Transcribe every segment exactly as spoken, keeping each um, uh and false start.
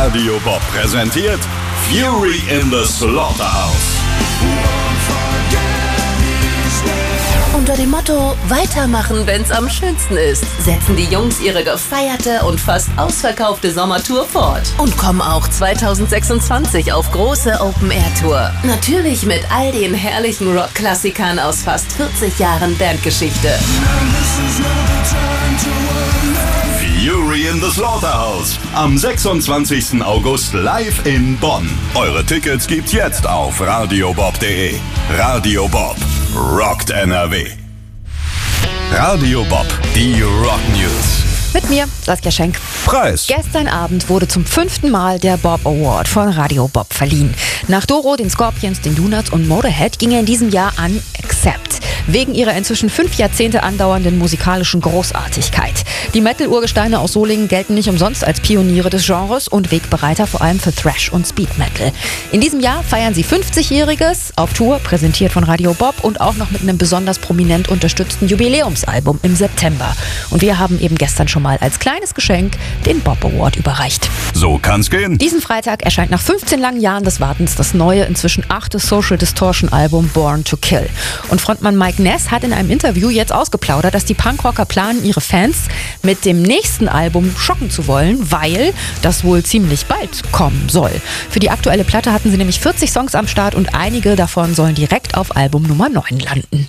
Radio Bob präsentiert Fury in the Slaughterhouse. Unter dem Motto Weitermachen, wenn's am schönsten ist, setzen die Jungs ihre gefeierte und fast ausverkaufte Sommertour fort und kommen auch zweitausendsechsundzwanzig auf große Open-Air-Tour. Natürlich mit all den herrlichen Rock-Klassikern aus fast vierzig Jahren Bandgeschichte. Fury in the Slaughterhouse. Am sechsundzwanzigsten August live in Bonn. Eure Tickets gibt's jetzt auf radiobob punkt de. Radio Bob rockt N R W. Radio Bob, die Rock News. Mit mir, Saskia Schenk. Preis. Gestern Abend wurde zum fünften Mal der Bob Award von Radio Bob verliehen. Nach Doro, den Scorpions, den Donuts und Motorhead ging er in diesem Jahr an Accept. Wegen ihrer inzwischen fünf Jahrzehnte andauernden musikalischen Großartigkeit. Die Metal-Urgesteine aus Solingen gelten nicht umsonst als Pioniere des Genres und Wegbereiter vor allem für Thrash und Speed Metal. In diesem Jahr feiern sie fünfzigjähriges auf Tour, präsentiert von Radio Bob und auch noch mit einem besonders prominent unterstützten Jubiläumsalbum im September. Und wir haben eben gestern schon mal als kleines Geschenk den Bob Award überreicht. So kann's gehen. Diesen Freitag erscheint nach fünfzehn langen Jahren des Wartens das neue, inzwischen achte Social Distortion Album Born to Kill. Und Frontmann Mike Ness hat in einem Interview jetzt ausgeplaudert, dass die Punkrocker planen, ihre Fans mit dem nächsten Album schocken zu wollen, weil das wohl ziemlich bald kommen soll. Für die aktuelle Platte hatten sie nämlich vierzig Songs am Start und einige davon sollen direkt auf Album Nummer neun landen.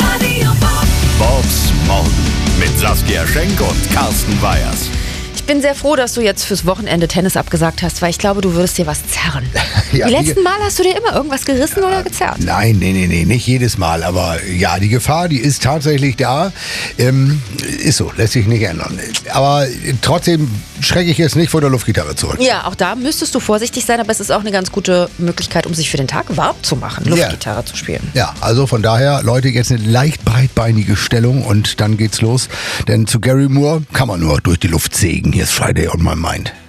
Bobs Morgen mit Saskia Schenk und Carsten Weyers. Ich bin sehr froh, dass du jetzt fürs Wochenende Tennis abgesagt hast, weil ich glaube, du würdest dir was zerren. Ja, die letzten Mal hast du dir immer irgendwas gerissen ja, oder gezerrt? Nein, nee, nee, nee, nicht jedes Mal. Aber ja, die Gefahr, die ist tatsächlich da. Ähm, ist so, lässt sich nicht ändern. Aber trotzdem schrecke ich jetzt nicht vor der Luftgitarre zurück. Ja, auch da müsstest du vorsichtig sein, aber es ist auch eine ganz gute Möglichkeit, um sich für den Tag warm zu machen, Luftgitarre ja. zu spielen. Ja, also von daher, Leute, jetzt eine leicht breitbeinige Stellung und dann geht's los. Denn zu Gary Moore kann man nur durch die Luft sägen. Hier ist Friday on my mind.